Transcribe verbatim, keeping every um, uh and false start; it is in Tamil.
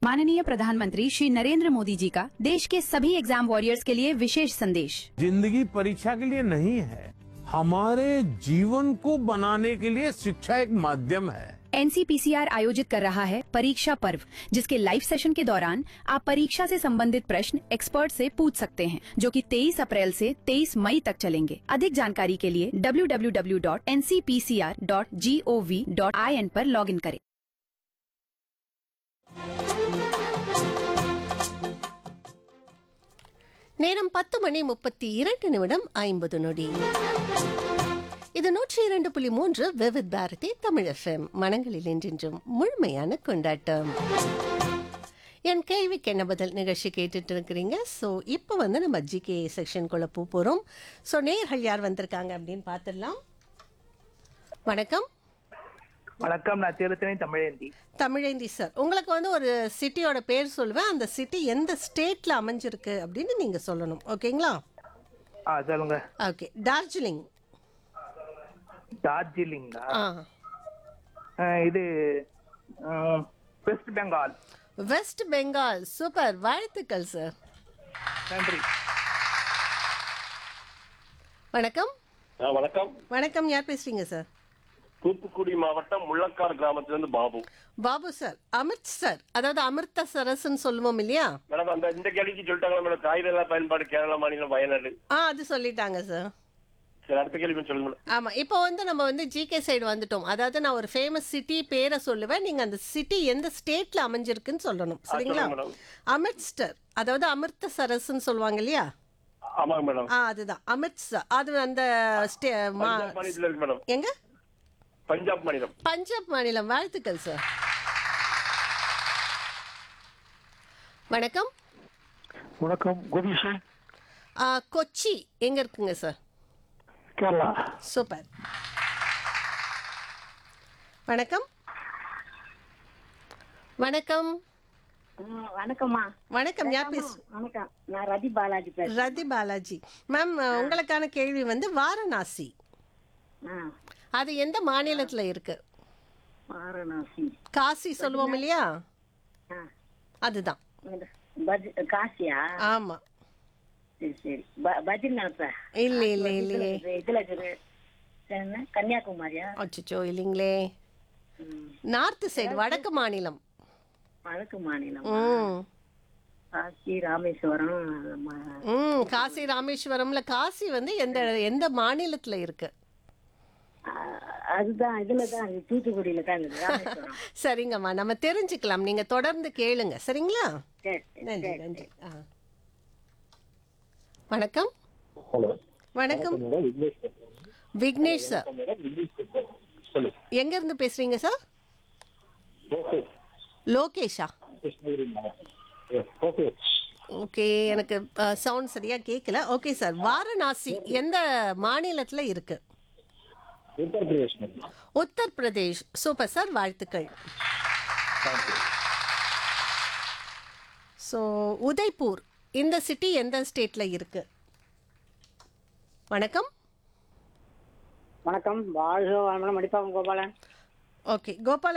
माननीय प्रधानमंत्री श्री नरेंद्र मोदी जी का देश के सभी एग्जाम वॉरियर्स के लिए विशेष संदेश। जिंदगी परीक्षा के लिए नहीं है, हमारे जीवन को बनाने के लिए शिक्षा एक माध्यम है। N C P C R आयोजित कर रहा है परीक्षा पर्व, जिसके लाइव सेशन के दौरान आप परीक्षा से संबंधित प्रश्न एक्सपर्ट से पूछ सकते हैं, जो कि तेईस अप्रैल से तेईस मई तक चलेंगे। अधिक जानकारी के लिए W W W dot N C P C R dot G O V dot I N पर लॉग इन करें। நேரம் பத்து மணி முப்பத்தி இரண்டு நிமிடம் ஐம்பது நொடி. இது நூற்றி இரண்டு புள்ளி மூன்று விவித் பாரதி தமிழ் எஃப்எம். மனங்களில் என்றென்றும் முழுமையான கொண்டாட்டம். என் கேள்விக்கு என்ன பதில் நிகழ்ச்சி கேட்டுட்டு இருக்கிறீங்க. ஸோ இப்போ வந்து நம்ம ஜிகே செக்ஷனுக்குள்ளே போக போகிறோம். ஸோ நேயர்கள் யார் வந்திருக்காங்க அப்படின்னு பார்த்துடலாம். வணக்கம். வணக்கம், நான் திருத்தணி தமிழேந்தி. தமிழேந்தி சார், உங்களுக்கு வந்து ஒரு சிட்டியோட பேர் சொல்லுவேன். அந்த சிட்டி எந்த ஸ்டேட்ல அமைஞ்சிருக்கு அப்படின்னு நீங்க சொல்லணும். ஓகேங்களா? ஆ சொல்லுங்க. ஓகே. டார்ஜிலிங். டார்ஜிலிங்கா? ஆ. ஆ, இது ம், west Bengal. West Bengal. Super, வாழ்த்துக்கள் சார். நன்றி. வணக்கம். ஆ, வணக்கம். வணக்கம், யார் பேசுறீங்க சார்? தூத்துக்குடி மாவட்டம் முள்ளக்கார் கிராமத்திலிருந்து பாபு. பாபு சார். அமிர்த் சார், அதாவது அமிர்தசரஸ்ன்னு சொல்லுவோம் இல்லையா? மேடம், அந்த இந்த கேள்விக்கு சொல்லிட்டாங்களா மேடம்? காய்கறி பயன்பாடு கேரளா மாநிலம் வயநாடு. ஆ, அது சொல்லிட்டாங்க சார். சரி, அடுத்த கேள்வி சொல்லுங்க மேடம். ஆமா, இப்போ வந்து நம்ம வந்து ஜிகே சைடு வந்துட்டோம். அதாவது நான் ஒரு ஃபேமஸ் சிட்டி பேரை சொல்லுவேன், நீங்க அந்த சிட்டி எந்த ஸ்டேட்ல அமைஞ்சிருக்குன்னு சொல்லணும். சரிங்களா? சொல்லுங்க மேடம். அமிர்த்சர், அதாவது அமிர்தசரஸ்ன்னு சொல்லுவாங்க இல்லையா? ஆமாங்க மேடம். ஆ, அதுதான் அமிர்த்சர். அது அந்த ஸ்டே- மா- பஞ்சாப் மாநிலத்தில் இருக்கு மேடம். எங்க? பஞ்சாப் மாநிலம். பஞ்சாப் மாநிலம். வாழ்த்துக்கள் சார். வணக்கம். வணக்கம், கோபி சார். ஆ, கொச்சி எங்க இருக்குங்க சார்? கேரளா. சூப்பர். வணக்கம். வணக்கம். ம், வணக்கம்மா. வணக்கம், யார் பேசு? வணக்கம், நான் ரதி பாலாஜி பேசுறேன். ரதி பாலாஜி. மேம், உங்களுக்கான கேள்வி வந்து வாரணாசி ஆ, அது எந்த மாநிலத்துல இருக்கு? வாரணாசி. காசி சொல்லுவோம் இல்லையா? ஆ, அதுதான். இந்த பஜ்- காசியா? ஆமா. சரி சரி. ப- பத்ரிநாத். இல்ல இல்ல இல்லையே. இதுல இதுல இருக்குது. என்ன, கன்னியாகுமரியா? அச்சோ, இல்லைங்களே. ம், நார்த் சைடு, வடக்கு மாநிலம். வடக்கு மாநிலம். ம் காசி, ராமேஸ்வரம். ம- ம் காசி ராமேஸ்வரம்ல காசி வந்து எந்த எந்த மாநிலத்துல இருக்கு? ஆ, அதுதான் இதுலதான் இது தூத்துக்குடியில தான் இருக்குது, ராமேஸ்வரம். சரிங்கம்மா, நம்ம தெரிஞ்சுக்கலாம். நீங்க தொடர்ந்து கேளுங்க. சரிங்களா? சரி சரி, நன்றி சரி, நன்றி. சரி. ஆ. வணக்கம். ஹலோ. வணக்கம். விக்னேஷ் சார், சொல்லு. எங்க இருந்து பேசுறீங்க சார்? லோகேஷா? ஓகே. ஓகே, எனக்கு சவுண்ட் சரியா கேட்கல. ஓகே சார், வாரணாசி எந்த மாநிலத்துல இருக்கு? உத்தரப்பிரதேஷ். உத்தரப்பிரதேஷ். சூப்பர் சார், வாழ்த்துக்கள். ஸோ உதய்பூர் இந்த சிட்டி எந்த ஸ்டேட்ல இருக்கு? வணக்கம். வணக்கம், வாழ்க வளமுடன். மடிப்பாக்கம் கோபாலன். ஓகே, கோபால